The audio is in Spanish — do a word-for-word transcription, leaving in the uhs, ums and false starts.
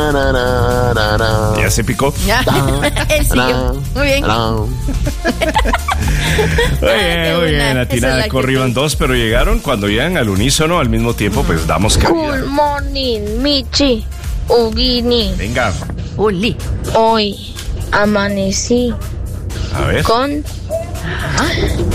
¿Ya se picó? Ya. Él siguió. Muy bien. Muy bien, muy bien. Atinada, corrían dos, pero llegaron cuando llegan al unísono al mismo tiempo, pues damos cabida. Good morning, Michi, Ugini. Venga. Uli. Hoy amanecí A ver. con